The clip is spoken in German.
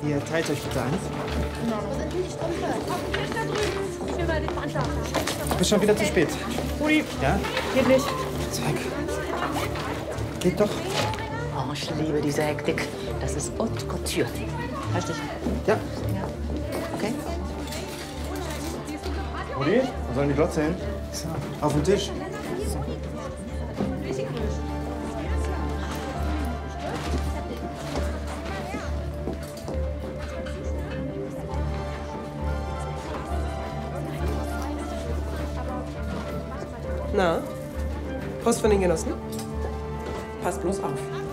Hier, teilt euch bitte eins. Du bist schon wieder zu spät. Rudi, Ja? geht nicht. Zeig. Geht doch. Oh, ich liebe diese Hektik. Das ist haute couture. Halt dich. Ja. Ja. Okay? Rudi, wo sollen die Glotze hin? So, auf den Tisch. Na, Post von den Genossen? Pass bloß auf.